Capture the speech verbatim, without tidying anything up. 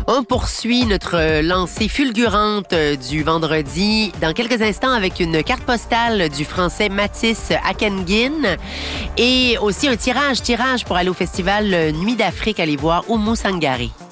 On poursuit notre lancée fulgurante du vendredi dans quelques instants avec une carte postale du français Mathis Akenguin et aussi un tirage, tirage pour aller au festival Nuit d'Afrique, aller voir Oumou Sangaré.